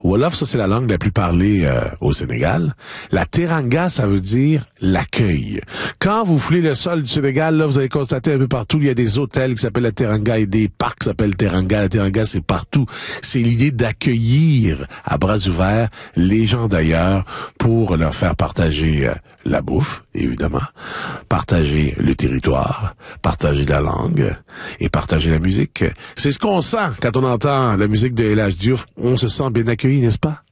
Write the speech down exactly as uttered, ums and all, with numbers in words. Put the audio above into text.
Wolof, ça c'est la langue la plus parlée euh, au Sénégal. La teranga, ça veut dire l'accueil. Quand vous foulez le sol du Sénégal, là, vous allez constater un peu partout, il y a des hôtels qui s'appellent la teranga et des parcs qui s'appellent teranga. La teranga, c'est partout. C'est l'idée d'accueillir à bras ouverts les gens d'ailleurs pour leur faire partager euh, la bouffe, évidemment, partager le territoire, partager la langue et partager la musique. C'est ce qu'on sent quand on entend la musique de El Hadji Diouf. On se sent bien accueilli, n'est-ce pas?